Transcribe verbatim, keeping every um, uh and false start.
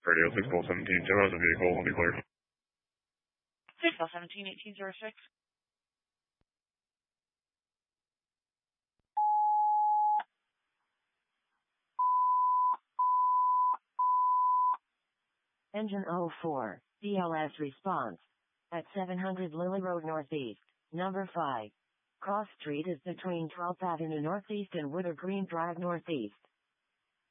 Radio six L seventeen, zero as a vehicle will be cleared. six L seventeen, eighteen zero six. Engine oh four, D L S response. At seven hundred Lily Road Northeast, number five. Cross Street is between twelfth Avenue Northeast and Woodard Green Drive Northeast.